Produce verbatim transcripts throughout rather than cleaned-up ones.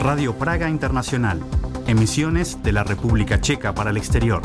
Radio Praga Internacional. Emisiones de la República Checa para el exterior.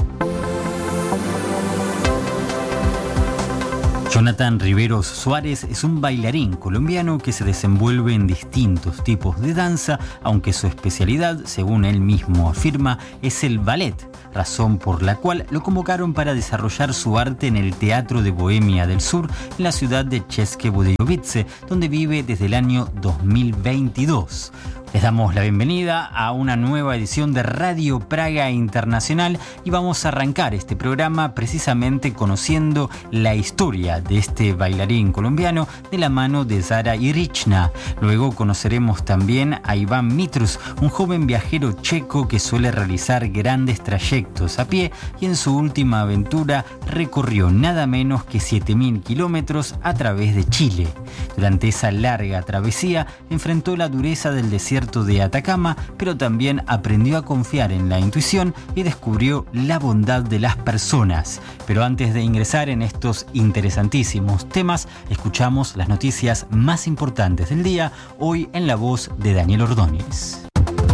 Jonathan Riveros Suárez es un bailarín colombiano que se desenvuelve en distintos tipos de danza, aunque su especialidad, según él mismo afirma, es el ballet, razón por la cual lo convocaron para desarrollar su arte en el Teatro de Bohemia del Sur, en la ciudad de České Budějovice, donde vive desde el año dos mil veintidós. Les damos la bienvenida a una nueva edición de Radio Praga Internacional y vamos a arrancar este programa precisamente conociendo la historia de este bailarín colombiano de la mano de Zara Irichna. Luego conoceremos también a Iván Mitrus, un joven viajero checo que suele realizar grandes trayectos a pie y en su última aventura recorrió nada menos que siete mil kilómetros a través de Chile. Durante esa larga travesía enfrentó la dureza del desierto de Atacama, pero también aprendió a confiar en la intuición y descubrió la bondad de las personas. Pero antes de ingresar en estos interesantísimos temas, escuchamos las noticias más importantes del día, hoy en la voz de Daniel Ordóñez.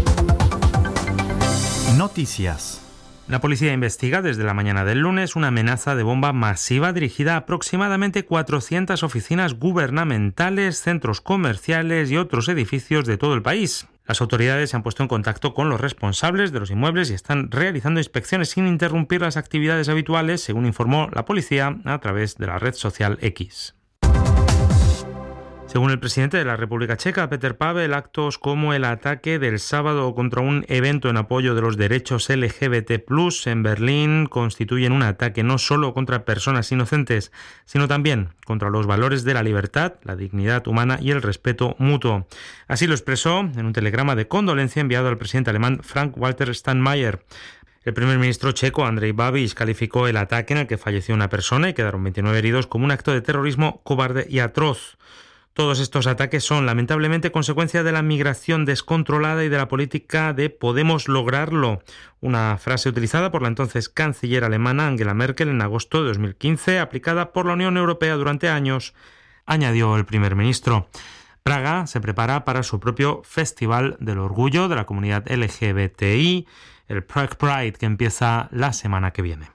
Noticias. La policía investiga desde la mañana del lunes una amenaza de bomba masiva dirigida a aproximadamente cuatrocientas oficinas gubernamentales, centros comerciales y otros edificios de todo el país. Las autoridades se han puesto en contacto con los responsables de los inmuebles y están realizando inspecciones sin interrumpir las actividades habituales, según informó la policía a través de la red social X. Según el presidente de la República Checa, Petr Pavel, actos como el ataque del sábado contra un evento en apoyo de los derechos L G B T plus, en Berlín constituyen un ataque no solo contra personas inocentes, sino también contra los valores de la libertad, la dignidad humana y el respeto mutuo. Así lo expresó en un telegrama de condolencia enviado al presidente alemán Frank-Walter Steinmeier. El primer ministro checo, Andrej Babiš, calificó el ataque en el que falleció una persona y quedaron veintinueve heridos como un acto de terrorismo cobarde y atroz. Todos estos ataques son lamentablemente consecuencia de la migración descontrolada y de la política de Podemos lograrlo, una frase utilizada por la entonces canciller alemana Angela Merkel en agosto de dos mil quince, aplicada por la Unión Europea durante años, añadió el primer ministro. Praga se prepara para su propio Festival del Orgullo de la comunidad L G B T I, el Prague Pride, que empieza la semana que viene.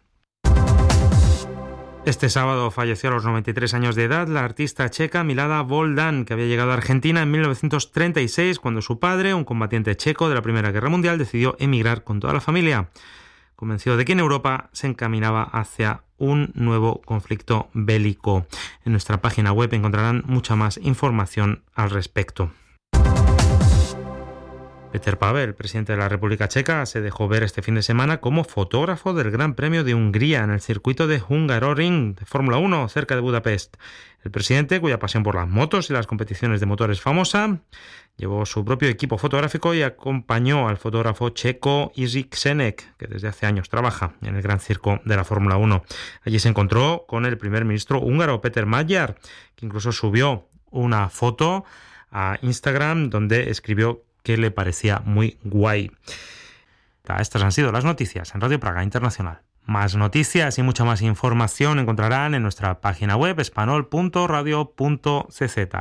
Este sábado falleció a los noventa y tres años de edad la artista checa Milada Boldán, que había llegado a Argentina en mil novecientos treinta y seis cuando su padre, un combatiente checo de la Primera Guerra Mundial, decidió emigrar con toda la familia, convencido de que en Europa se encaminaba hacia un nuevo conflicto bélico. En nuestra página web encontrarán mucha más información al respecto. Petr Pavel, presidente de la República Checa, se dejó ver este fin de semana como fotógrafo del Gran Premio de Hungría en el circuito de Hungaroring de Fórmula uno cerca de Budapest. El presidente, cuya pasión por las motos y las competiciones de motor es famosa, llevó su propio equipo fotográfico y acompañó al fotógrafo checo Jiří Křenek, que desde hace años trabaja en el Gran Circo de la Fórmula uno. Allí se encontró con el primer ministro húngaro, Péter Magyar, que incluso subió una foto a Instagram donde escribió que le parecía muy guay. Estas han sido las noticias en Radio Praga Internacional. Más noticias y mucha más información encontrarán en nuestra página web espanol punto radio punto c z.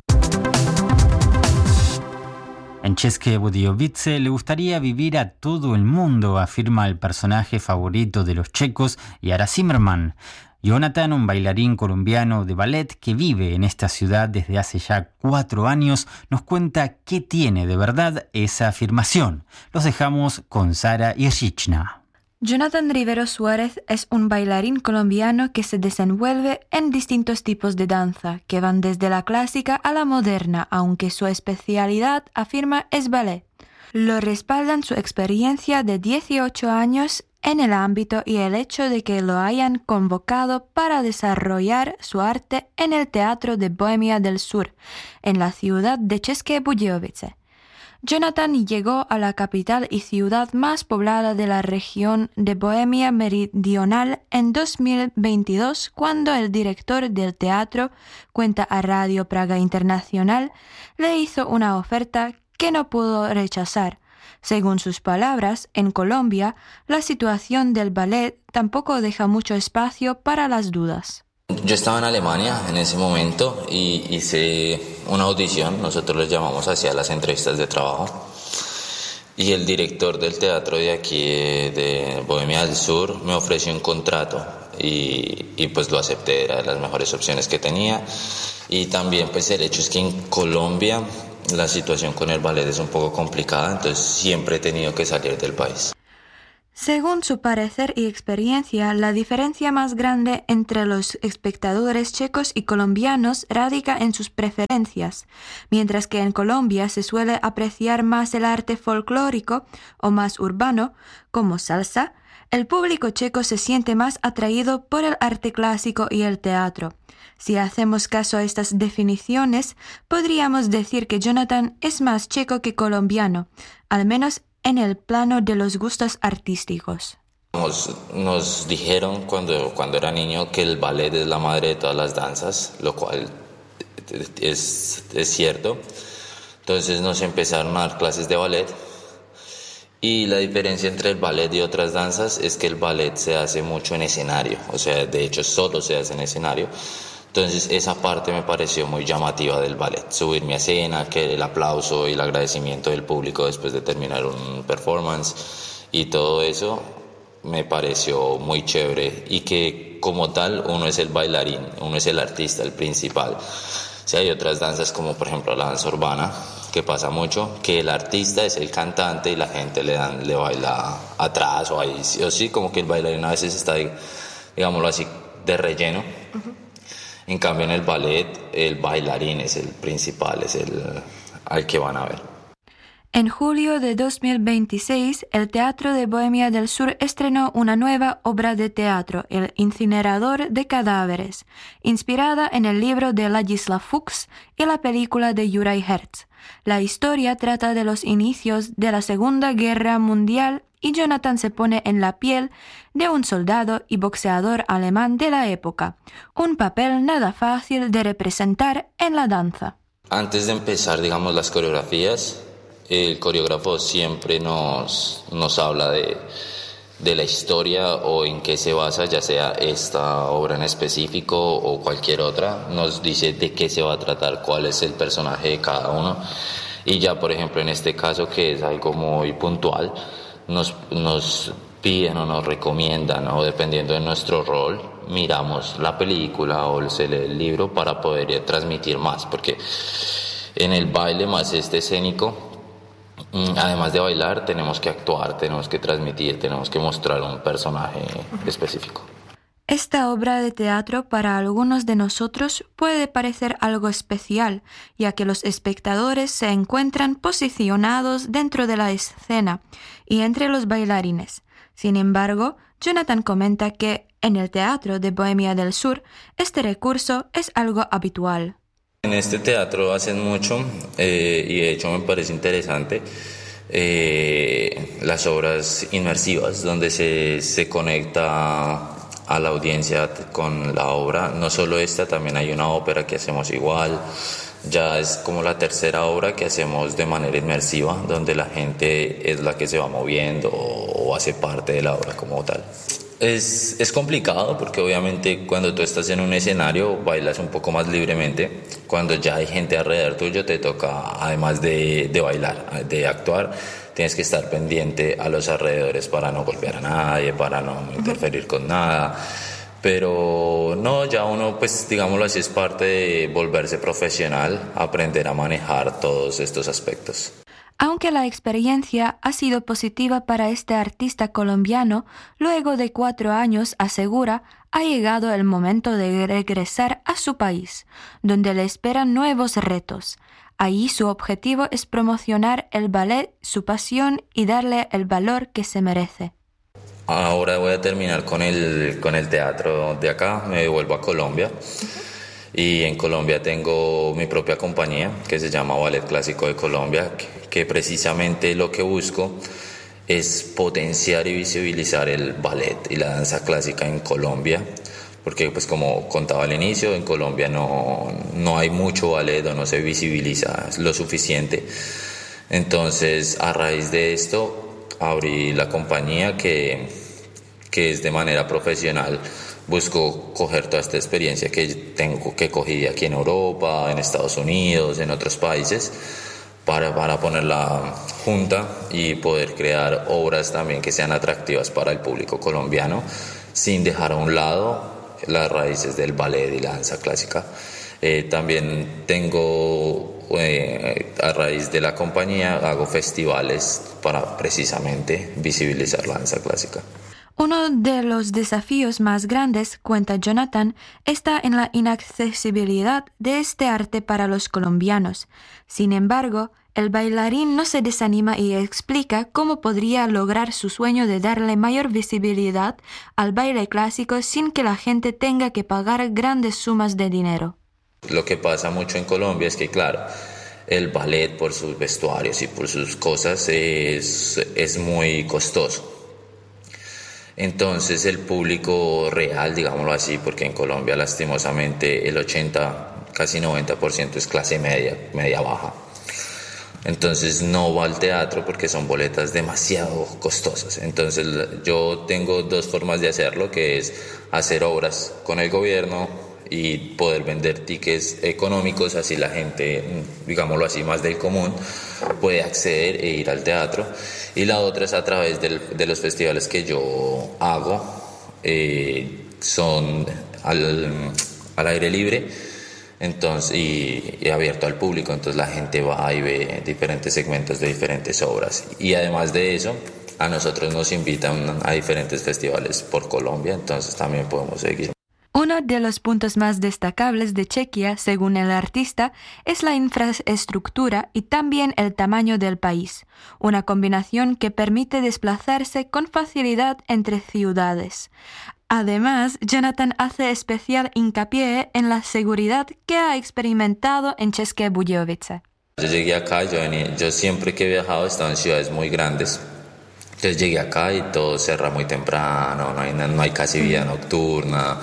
En České Budějovice le gustaría vivir a todo el mundo, afirma el personaje favorito de los checos, Jara Zimmerman. Jonathan, un bailarín colombiano de ballet que vive en esta ciudad desde hace ya cuatro años, nos cuenta qué tiene de verdad esa afirmación. Los dejamos con Zara Irichna. Jonathan Riveros Suárez es un bailarín colombiano que se desenvuelve en distintos tipos de danza, que van desde la clásica a la moderna, aunque su especialidad, afirma, es ballet. Lo respaldan su experiencia de dieciocho años en el ámbito y el hecho de que lo hayan convocado para desarrollar su arte en el Teatro de Bohemia del Sur, en la ciudad de České Budějovice. Jonathan llegó a la capital y ciudad más poblada de la región de Bohemia Meridional en dos mil veintidós, cuando el director del teatro, cuenta a Radio Praga Internacional, le hizo una oferta que no pudo rechazar. Según sus palabras, en Colombia, la situación del ballet tampoco deja mucho espacio para las dudas. Yo estaba en Alemania en ese momento y hice una audición, nosotros les llamamos hacia las entrevistas de trabajo. y el director del teatro de aquí, de Bohemia del Sur, me ofreció un contrato y, y pues lo acepté, era de las mejores opciones que tenía. Y también pues el hecho es que en Colombia la situación con el ballet es un poco complicada, entonces siempre he tenido que salir del país. Según su parecer y experiencia, la diferencia más grande entre los espectadores checos y colombianos radica en sus preferencias. Mientras que en Colombia se suele apreciar más el arte folclórico o más urbano, como salsa, el público checo se siente más atraído por el arte clásico y el teatro. Si hacemos caso a estas definiciones, podríamos decir que Jonathan es más checo que colombiano, al menos en el plano de los gustos artísticos. Nos, nos dijeron cuando, cuando era niño que el ballet es la madre de todas las danzas, lo cual es, es cierto. Entonces nos empezaron a dar clases de ballet y la diferencia entre el ballet y otras danzas es que el ballet se hace mucho en escenario, o sea, de hecho solo se hace en escenario. Entonces esa parte me pareció muy llamativa del ballet, subirme a escena, que el aplauso y el agradecimiento del público después de terminar un performance y todo eso me pareció muy chévere y que como tal uno es el bailarín, uno es el artista, el principal. O sea, hay otras danzas como por ejemplo la danza urbana, que pasa mucho, que el artista es el cantante y la gente le, dan, le baila atrás o ahí, o sí, como que el bailarín a veces está, digámoslo así, de relleno. Uh-huh. En cambio, en el ballet, el bailarín es el principal, es el al que van a ver. En julio de dos mil veintiséis, el Teatro de Bohemia del Sur estrenó una nueva obra de teatro, El incinerador de cadáveres, inspirada en el libro de Ladislav Fuchs y la película de Juraj Herz. La historia trata de los inicios de la Segunda Guerra Mundial y Jonathan se pone en la piel de un soldado y boxeador alemán de la época, un papel nada fácil de representar en la danza. Antes de empezar, digamos, las coreografías, el coreógrafo siempre nos, nos habla de, de la historia o en qué se basa, ya sea esta obra en específico o cualquier otra, nos dice de qué se va a tratar, cuál es el personaje de cada uno. Y ya, por ejemplo, en este caso, que es algo muy puntual, nos, nos piden o nos recomiendan, o dependiendo de nuestro rol, miramos la película o se lee el libro para poder transmitir más, porque en el baile más este escénico, además de bailar, tenemos que actuar, tenemos que transmitir, tenemos que mostrar un personaje específico. Esta obra de teatro para algunos de nosotros puede parecer algo especial, ya que los espectadores se encuentran posicionados dentro de la escena y entre los bailarines. Sin embargo, Jonathan comenta que en el Teatro de Bohemia del Sur este recurso es algo habitual. En este teatro hacen mucho eh, y de hecho me parece interesante eh, las obras inmersivas donde se, se conecta a la audiencia con la obra. No solo esta, también hay una ópera que hacemos igual. Ya es como la tercera obra que hacemos de manera inmersiva, donde la gente es la que se va moviendo o, o hace parte de la obra como tal. Es, es complicado porque obviamente cuando tú estás en un escenario bailas un poco más libremente. Cuando ya hay gente alrededor tuyo te toca, además de, de bailar, de actuar, tienes que estar pendiente a los alrededores para no golpear a nadie, para no interferir con nada. Pero no, ya uno, pues digámoslo así, es parte de volverse profesional, aprender a manejar todos estos aspectos. Aunque la experiencia ha sido positiva para este artista colombiano, luego de cuatro años, asegura, ha llegado el momento de regresar a su país, donde le esperan nuevos retos. Allí su objetivo es promocionar el ballet, su pasión y darle el valor que se merece. Ahora voy a terminar con el, con el teatro de acá, me devuelvo a Colombia. Y en Colombia tengo mi propia compañía que se llama Ballet Clásico de Colombia, que, que precisamente lo que busco es potenciar y visibilizar el ballet y la danza clásica en Colombia, porque pues como contaba al inicio, en Colombia no, no hay mucho ballet o no se visibiliza lo suficiente. Entonces, a raíz de esto, abrí la compañía que, que es de manera profesional. Busco coger toda esta experiencia que tengo, que cogí aquí en Europa, en Estados Unidos, en otros países, para, para ponerla junta y poder crear obras también que sean atractivas para el público colombiano, sin dejar a un lado las raíces del ballet y la danza clásica. Eh, también tengo, eh, a raíz de la compañía, hago festivales para precisamente visibilizar la danza clásica. Uno de los desafíos más grandes, cuenta Jonathan, está en la inaccesibilidad de este arte para los colombianos. Sin embargo, el bailarín no se desanima y explica cómo podría lograr su sueño de darle mayor visibilidad al baile clásico sin que la gente tenga que pagar grandes sumas de dinero. Lo que pasa mucho en Colombia es que, claro, el ballet por sus vestuarios y por sus cosas es, es muy costoso. Entonces el público real, digámoslo así, porque en Colombia lastimosamente el ochenta, casi noventa por ciento es clase media, media baja. Entonces no va al teatro porque son boletas demasiado costosas. Entonces yo tengo dos formas de hacerlo, que es hacer obras con el gobierno y poder vender tickets económicos, así la gente, digámoslo así, más del común, puede acceder e ir al teatro. Y la otra es a través del, de los festivales que yo hago, eh, son al, al aire libre, entonces, y, y abierto al público, entonces la gente va y ve diferentes segmentos de diferentes obras. Y además de eso, a nosotros nos invitan a diferentes festivales por Colombia, entonces también podemos seguir. Uno de los puntos más destacables de Chequia, según el artista, es la infraestructura y también el tamaño del país, una combinación que permite desplazarse con facilidad entre ciudades. Además, Jonathan hace especial hincapié en la seguridad que ha experimentado en České Budějovice. Yo llegué acá, yo, venía, yo siempre que he viajado he estado en ciudades muy grandes. Entonces llegué acá y todo cierra muy temprano, no hay, no hay casi vida nocturna.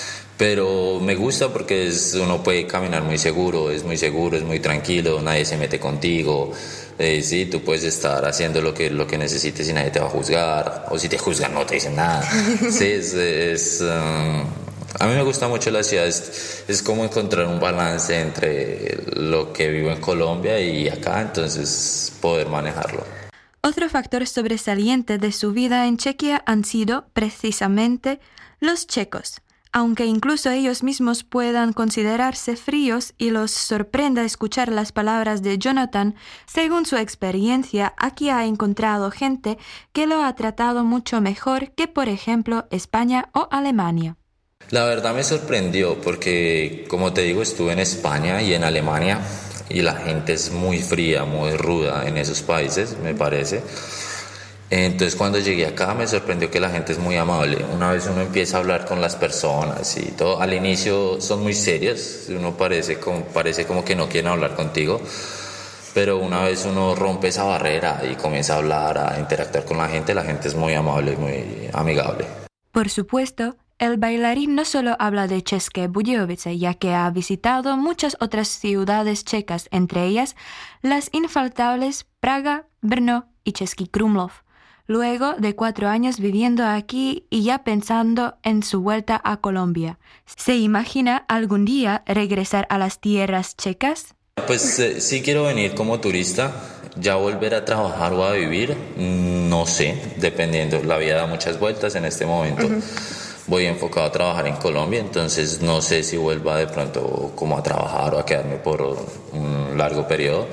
Pero me gusta porque es, uno puede caminar muy seguro, es muy seguro, es muy tranquilo, nadie se mete contigo. Eh, sí, tú puedes estar haciendo lo que, lo que necesites y nadie te va a juzgar. O si te juzgan no te dicen nada. Sí, es... es um, a mí me gusta mucho la ciudad, es, es como encontrar un balance entre lo que vivo en Colombia y acá, entonces poder manejarlo. Otro factor sobresaliente de su vida en Chequia han sido, precisamente, los checos. Aunque incluso ellos mismos puedan considerarse fríos y los sorprenda escuchar las palabras de Jonathan, según su experiencia, aquí ha encontrado gente que lo ha tratado mucho mejor que, por ejemplo, España o Alemania. La verdad me sorprendió porque, como te digo, estuve en España y en Alemania y la gente es muy fría, muy ruda en esos países, me parece. Entonces cuando llegué acá me sorprendió que la gente es muy amable. Una vez uno empieza a hablar con las personas y todo, al inicio son muy serios, uno parece como, parece como que no quieren hablar contigo, pero una vez uno rompe esa barrera y comienza a hablar, a interactuar con la gente, la gente es muy amable y muy amigable. Por supuesto, el bailarín no solo habla de České Budějovice, ya que ha visitado muchas otras ciudades checas, entre ellas las infaltables Praga, Brno y Český Krumlov. Luego de cuatro años viviendo aquí y ya pensando en su vuelta a Colombia, ¿se imagina algún día regresar a las tierras checas? Pues eh, sí quiero venir como turista, ya volver a trabajar o a vivir, no sé, dependiendo, la vida da muchas vueltas en este momento. Uh-huh. Voy enfocado a trabajar en Colombia, entonces no sé si vuelva de pronto como a trabajar o a quedarme por un largo periodo.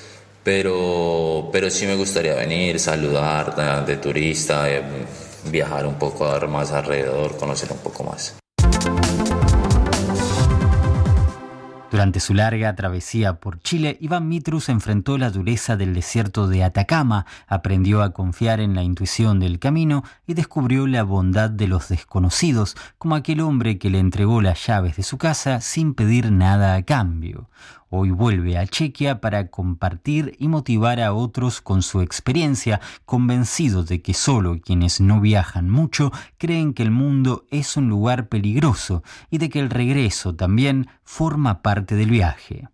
Pero, pero sí me gustaría venir, saludar de, de turista, eh, viajar un poco, a dar más alrededor, conocer un poco más. Durante su larga travesía por Chile, Iván Mitrus enfrentó la dureza del desierto de Atacama, aprendió a confiar en la intuición del camino y descubrió la bondad de los desconocidos, como aquel hombre que le entregó las llaves de su casa sin pedir nada a cambio. Hoy vuelve a Chequia para compartir y motivar a otros con su experiencia, convencido de que solo quienes no viajan mucho creen que el mundo es un lugar peligroso y de que el regreso también forma parte del viaje.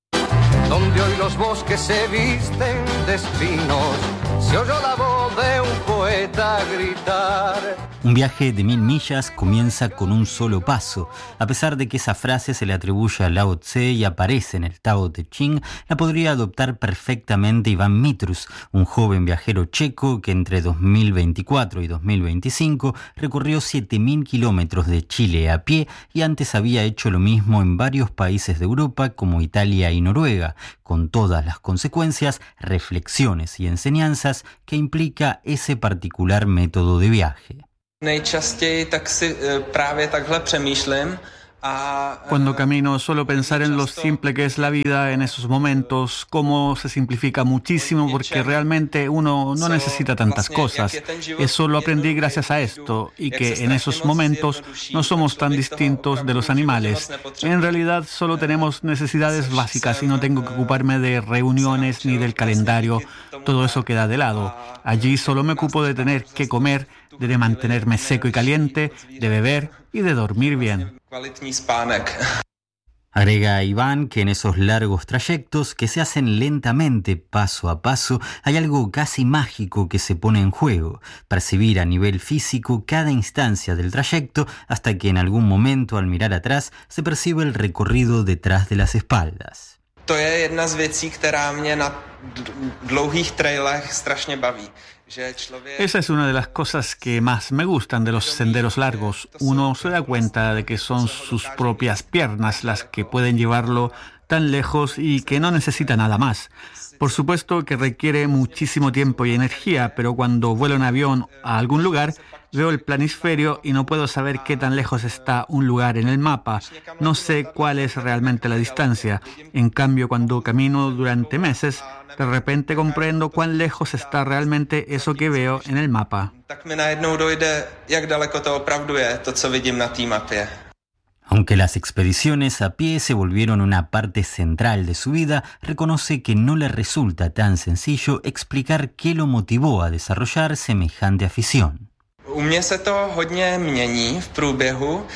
Donde hoy los bosques se visten de espinos, se oyó la voz de un poeta gritar. Un viaje de mil millas comienza con un solo paso. A pesar de que esa frase se le atribuye a Lao Tse y aparece en el Tao Te Ching, la podría adoptar perfectamente Iván Mitrus, un joven viajero checo que entre dos mil veinticuatro y dos mil veinticinco recorrió siete mil kilómetros de Chile a pie y antes había hecho lo mismo en varios países de Europa como Italia y Noruega, con todas las consecuencias, reflexiones y enseñanzas que implica ese particular método de viaje. Nejčastěji tak si právě takhle přemýšlím. Cuando camino suelo pensar en lo simple que es la vida en esos momentos, cómo se simplifica muchísimo porque realmente uno no necesita tantas cosas. Eso lo aprendí gracias a esto y que en esos momentos no somos tan distintos de los animales. En realidad solo tenemos necesidades básicas y no tengo que ocuparme de reuniones ni del calendario. Todo eso queda de lado. Allí solo me ocupo de tener que comer, de mantenerme seco y caliente, de beber y de dormir bien. Agrega Iván que en esos largos trayectos que se hacen lentamente, paso a paso, hay algo casi mágico que se pone en juego, percibir a nivel físico cada instancia del trayecto hasta que en algún momento al mirar atrás se percibe el recorrido detrás de las espaldas. To je jedna z věcí, která mě na dlouhých trailech strašně baví. Esa es una de las cosas que más me gustan de los senderos largos. Uno se da cuenta de que son sus propias piernas las que pueden llevarlo tan lejos y que no necesita nada más. Por supuesto que requiere muchísimo tiempo y energía, pero cuando vuelo en avión a algún lugar, veo el planisferio y no puedo saber qué tan lejos está un lugar en el mapa. No sé cuál es realmente la distancia. En cambio, cuando camino durante meses, de repente comprendo cuán lejos está realmente eso que veo en el mapa. Aunque las expediciones a pie se volvieron una parte central de su vida, reconoce que no le resulta tan sencillo explicar qué lo motivó a desarrollar semejante afición. U mě se to hodně mění v průběhu,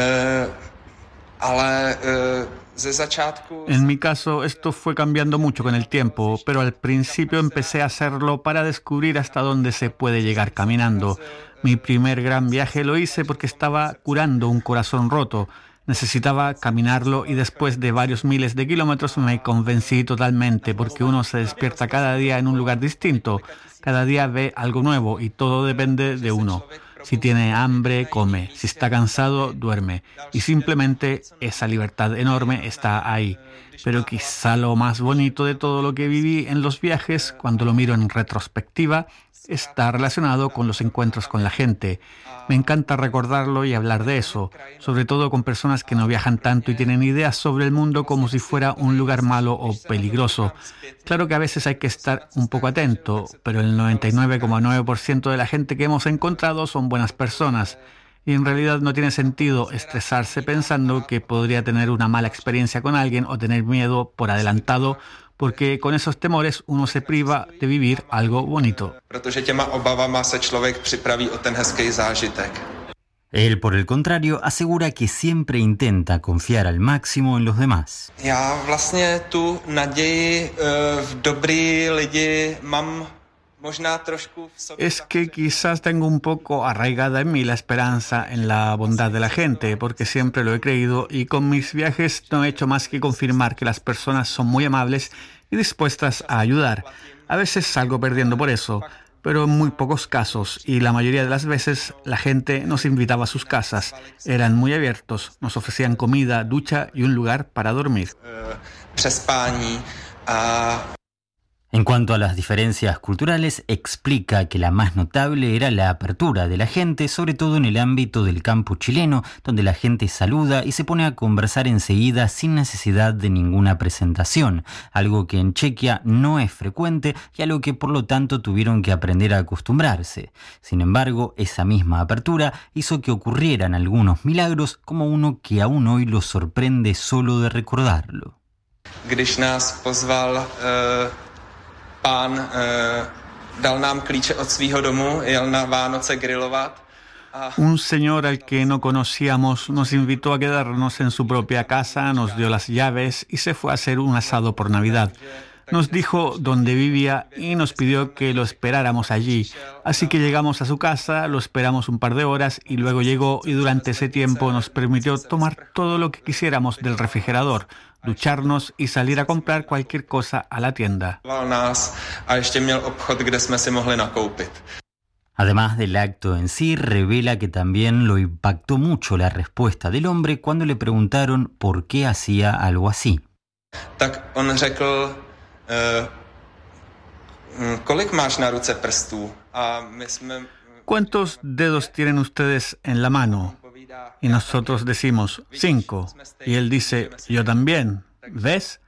ale ze začátku... En mi caso, esto fue cambiando mucho con el tiempo, pero al principio empecé a hacerlo para descubrir hasta dónde se puede llegar caminando. Mi primer gran viaje lo hice porque estaba curando un corazón roto. Necesitaba caminarlo y después de varios miles de kilómetros me convencí totalmente porque uno se despierta cada día en un lugar distinto. Cada día ve algo nuevo y todo depende de uno. Si tiene hambre, come. Si está cansado, duerme. Y simplemente esa libertad enorme está ahí. Pero quizá lo más bonito de todo lo que viví en los viajes, cuando lo miro en retrospectiva, está relacionado con los encuentros con la gente. Me encanta recordarlo y hablar de eso, sobre todo con personas que no viajan tanto y tienen ideas sobre el mundo como si fuera un lugar malo o peligroso. Claro que a veces hay que estar un poco atento, pero el noventa y nueve coma nueve por ciento de la gente que hemos encontrado son buenas personas. Y en realidad no tiene sentido estresarse pensando que podría tener una mala experiencia con alguien o tener miedo por adelantado, porque con esos temores uno se priva de vivir algo bonito. Él, por el contrario, asegura que siempre intenta confiar al máximo en los demás. Já vlastně tu naději v dobrý lidi mám. Es que quizás tengo un poco arraigada en mí la esperanza en la bondad de la gente, porque siempre lo he creído y con mis viajes no he hecho más que confirmar que las personas son muy amables y dispuestas a ayudar. A veces salgo perdiendo por eso, pero en muy pocos casos, y la mayoría de las veces la gente nos invitaba a sus casas. Eran muy abiertos, nos ofrecían comida, ducha y un lugar para dormir. Přespání a... En cuanto a las diferencias culturales, explica que la más notable era la apertura de la gente, sobre todo en el ámbito del campo chileno, donde la gente saluda y se pone a conversar enseguida sin necesidad de ninguna presentación, algo que en Chequia no es frecuente y a lo que por lo tanto tuvieron que aprender a acostumbrarse. Sin embargo, esa misma apertura hizo que ocurrieran algunos milagros, como uno que aún hoy los sorprende solo de recordarlo. Když nás pozval... Uh... Pán eh, dal nám klíče od svýho domu, jel na Vánoce grilovat. Un señor al que no conocíamos nos invitó a quedarnos en su propia casa, nos dio las llaves y se fue a hacer un asado por Navidad. Nos dijo dónde vivía y nos pidió que lo esperáramos allí. Así que llegamos a su casa, lo esperamos un par de horas y luego llegó y durante ese tiempo nos permitió tomar todo lo que quisiéramos del refrigerador, ducharnos y salir a comprar cualquier cosa a la tienda. Además del acto en sí, revela que también lo impactó mucho la respuesta del hombre cuando le preguntaron por qué hacía algo así. Tak on řekl, kolik máš na ruce prstů? A my jsme... ¿Cuántos dedos tienen ustedes en la mano? Y nosotros decimos, cinco. Y él dice, yo también. ¿Ves?